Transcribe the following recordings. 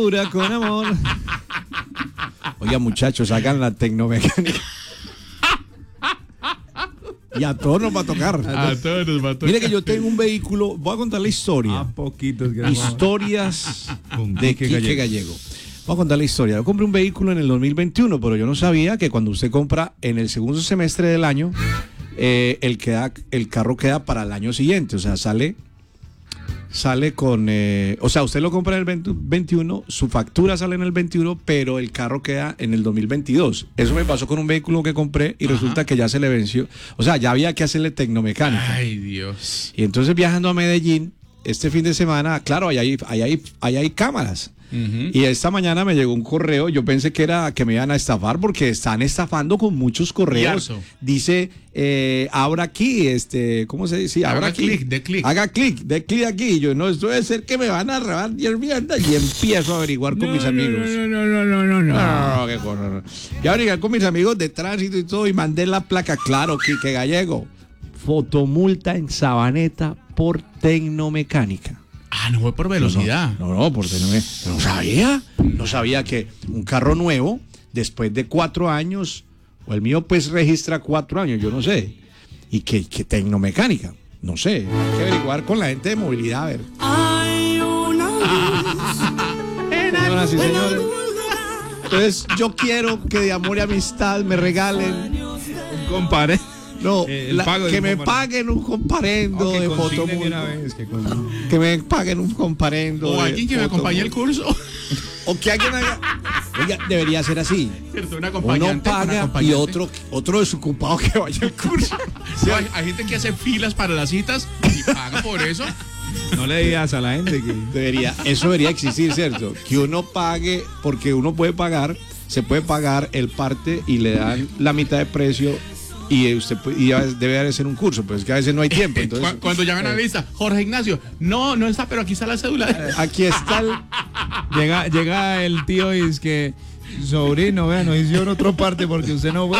Con amor. Oiga, muchachos, hagan la tecnomecánica. Y a todos nos va a tocar. A todos nos va a tocar. Mire que yo tengo un vehículo, voy a contar la historia. Poquitos. Historias de Quique Gallego. Voy a contar la historia. Yo compré un vehículo en el 2021, pero yo no sabía que cuando usted compra en el segundo semestre del año, el carro queda para el año siguiente. O sea, sale con... o sea, usted lo compra en el 21, su factura sale en el 21, pero el carro queda en el 2022. Eso me pasó con un vehículo que compré y resulta que ya se le venció. O sea, ya había que hacerle tecnomecánica. Ay, Dios. Y entonces viajando a Medellín, este fin de semana, claro, ahí hay cámaras. Y esta mañana me llegó un correo, yo pensé que me iban a estafar porque están estafando con muchos correos. Yarzo. Dice, abra aquí, ¿cómo se dice? Haga clic, de clic. Haga clic, de clic aquí. Y yo, no, esto debe ser que me van a robar 10 mierdas. Y empiezo a averiguar con mis amigos. No, qué cosa. No. Y averiguar con mis amigos de tránsito y todo, y mandé la placa, claro, Quique Gallego. Fotomulta en Sabaneta por tecnomecánica. Ah, no fue por velocidad. No, por tecnomecánica. No sabía que un carro nuevo, después de 4 años, o el mío pues registra 4 años, yo no sé. Y que tecnomecánica, no sé. Hay que averiguar con la gente de movilidad, a ver. Señoras y señores. Entonces, yo quiero que de amor y amistad me regalen Un compadre. No, que me comparendo. paguen un comparendo de Fotomulta. Que me paguen un comparendo. O de alguien que me acompañe el Fotomulta. curso. O que alguien haga. Oiga, debería ser así. ¿Cierto? Un Uno acompañante. paga y otro desocupado que vaya al curso. No, hay gente que hace filas para las citas y paga por eso. No le digas a la gente que... Eso debería existir, ¿cierto? Que uno pague, porque uno se puede pagar el parte y le dan la mitad de precio. Y usted debe hacer un curso, pero es que a veces no hay tiempo. Entonces, Cuando llaman a la lista, Jorge Ignacio, no está, pero aquí está la cédula. Aquí está Llega el tío y es que, sobrino, vean, nos hicieron otra parte porque usted no fue.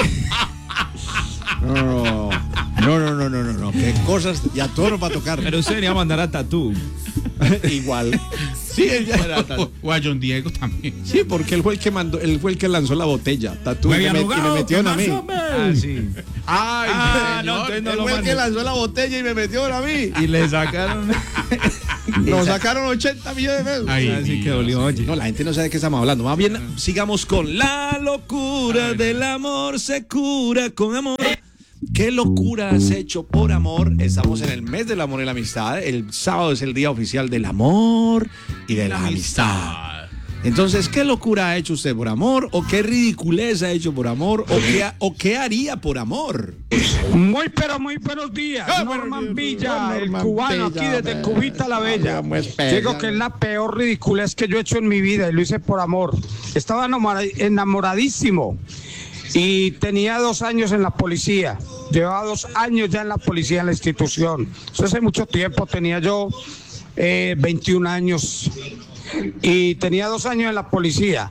No, qué cosas, ya todo nos va a tocar. Pero usted venía a mandar a Tatú. Igual. Sí, O a John Diego también. sí, porque él fue el que lanzó la botella. Tatú, y me metieron a mí. Ah, sí. Ay, no, entonces no Él lo fue el que mando. lanzó la botella y me metieron a mí. Y le sacaron... Nos sacaron 80 millones de pesos. Ay, Así que dolió, oye. No, la gente no sabe de qué estamos hablando. Más bien, sigamos con la locura del amor se cura con amor. ¿Qué locura has hecho por amor? Estamos en el mes del amor y la amistad. El sábado es el día oficial del amor y de la amistad. Entonces, ¿qué locura ha hecho usted por amor? ¿O qué ridiculez ha hecho por amor? ¿O qué haría por amor? Muy buenos días. Norman Villa, el cubano, aquí desde Cubita la Bella. Digo que es la peor ridiculez que yo he hecho en mi vida y lo hice por amor. Estaba enamoradísimo y tenía 2 años en la policía. Llevaba 2 años ya en la policía, en la institución. Eso hace mucho tiempo, tenía yo 21 años. Y tenía 2 años en la policía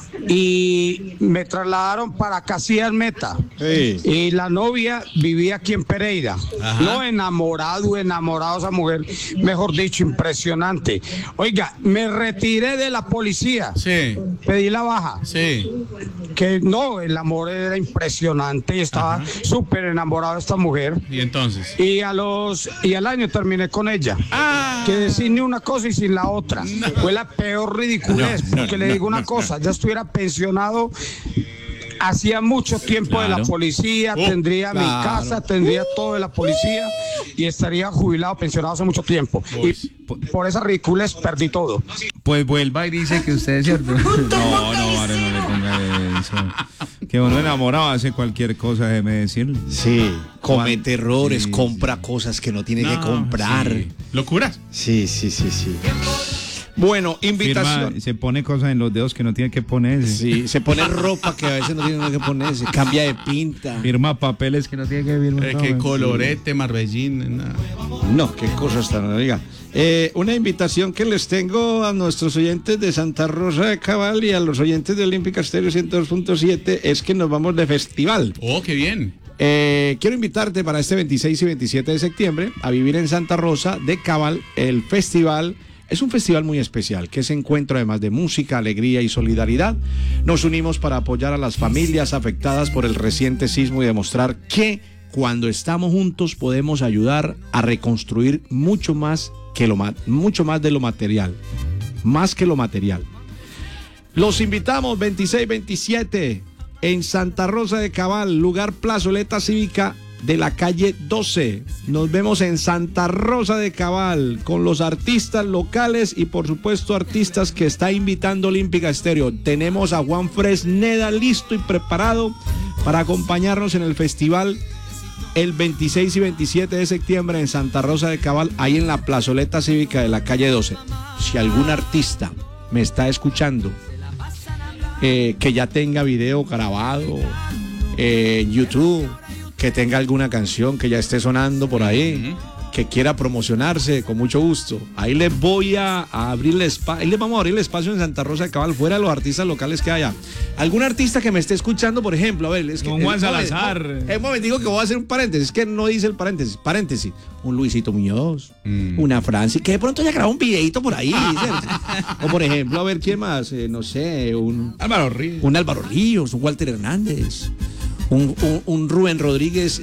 y me trasladaron para Casillas Meta. Sí. Y la novia vivía aquí en Pereira. No, enamorado esa mujer, mejor dicho, impresionante. Oiga, me retiré de la policía. Sí. Pedí la baja. Sí. Que no, el amor era impresionante y estaba súper enamorado de esta mujer. Y entonces. Y al año terminé con ella. Que sin ni una cosa y sin la otra. Fue la peor ridiculez, porque le digo una cosa, ya estuviera pensionado hacía mucho tiempo de la policía, tendría mi casa, tendría todo de la policía y estaría jubilado, pensionado hace mucho tiempo. Y por esa ridiculez perdí todo. Pues vuelva y dice que usted es cierto. No, vale, no le ponga eso. Que uno enamorado hace cualquier cosa, déjeme decirle. Sí, comete errores, Sí, compra cosas que no tiene que comprar. Sí. ¿Locuras? Sí. Bueno, invitación. Firma, se pone cosas en los dedos que no tiene que ponerse. Sí, se pone ropa que a veces no tiene nada que ponerse, cambia de pinta. Firma papeles que no tiene que firmar. Que colorete, marbellín, nada. No, qué cosas tan, oiga. Una invitación que les tengo a nuestros oyentes de Santa Rosa de Cabal y a los oyentes de Olímpica Estéreo 102.7 es que nos vamos de festival. Oh, qué bien. Quiero invitarte para este 26 y 27 de septiembre a vivir en Santa Rosa de Cabal el festival Es un festival muy especial, que es encuentro además de música, alegría y solidaridad. Nos unimos para apoyar a las familias afectadas por el reciente sismo y demostrar que cuando estamos juntos podemos ayudar a reconstruir mucho más de lo material, más que lo material. Los invitamos 26-27 en Santa Rosa de Cabal, lugar Plazoleta Cívica de la calle 12. Nos vemos en Santa Rosa de Cabal con los artistas locales y por supuesto artistas que está invitando Olímpica Estéreo. Tenemos a Juan Fresneda listo y preparado para acompañarnos en el festival el 26 y 27 de septiembre en Santa Rosa de Cabal, ahí en la Plazoleta Cívica de la calle 12. Si algún artista me está escuchando que ya tenga video grabado en YouTube, que tenga alguna canción que ya esté sonando por ahí, que quiera promocionarse, con mucho gusto. Ahí les voy a abrirle espacio, ahí les vamos a abrir el espacio en Santa Rosa de Cabal, fuera de los artistas locales que haya. Algún artista que me esté escuchando, por ejemplo, a ver, es que Don Juan Salazar. Un momentico que voy a hacer un paréntesis, que no dice el paréntesis. Un Luisito Muñoz, una Franci, que de pronto haya grabado un videito por ahí, ¿cierto? O por ejemplo, a ver, ¿quién más? No sé, un Álvaro Ríos. Un Álvaro Ríos, un Walter Hernández. Un Rubén Rodríguez,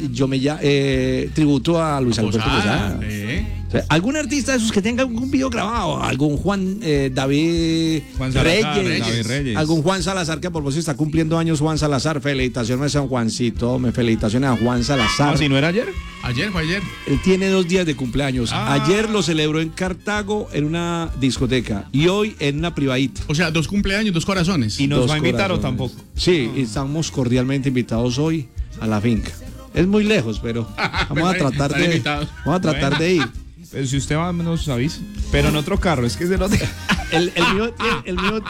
tributo a Luis Alberto Posada. O sea, algún artista de esos que tenga algún video grabado, algún David Reyes, algún Juan Salazar, que a propósito está cumpliendo años Juan Salazar. Felicitaciones a San Juancito, felicitaciones a Juan Salazar. ¿Si no era ayer? Fue ayer. Él tiene 2 días de cumpleaños. Ayer lo celebró en Cartago en una discoteca y hoy en una privadita. O sea, 2 cumpleaños, 2 corazones. ¿Y nos va a invitar o tampoco? Sí, estamos cordialmente invitados hoy a la finca. Es muy lejos, pero vamos a tratar de ir. Pero si usted va, nos avisa. Pero en otro carro, es que se lo deja. El mío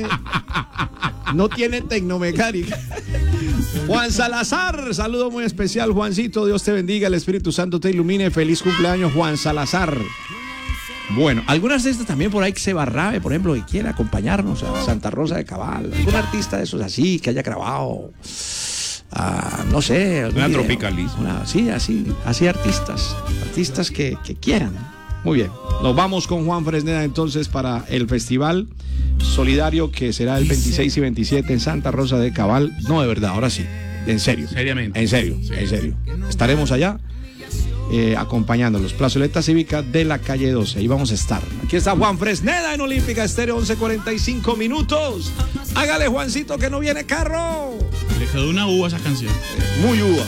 no tiene tecnomecánica. Juan Salazar, saludo muy especial, Juancito. Dios te bendiga, el Espíritu Santo te ilumine. Feliz cumpleaños, Juan Salazar. Bueno, algunas de estas también por ahí que se barrabe, por ejemplo, que quiera acompañarnos a Santa Rosa de Cabal. Algún artista de esos así que haya grabado. No sé, una tropicaliza. Sí, así artistas que quieran. Muy bien, nos vamos con Juan Fresneda entonces para el festival solidario que será el 26 y 27 en Santa Rosa de Cabal. No, de verdad, ahora sí, en serio. Seriamente. En serio. Estaremos allá acompañándolos. Plazoleta Cívica de la calle 12. Ahí vamos a estar. Aquí está Juan Fresneda en Olímpica Estéreo, 11:45 minutos. Hágale, Juancito, que no viene carro. Le quedó una uva a esa canción. Muy uva.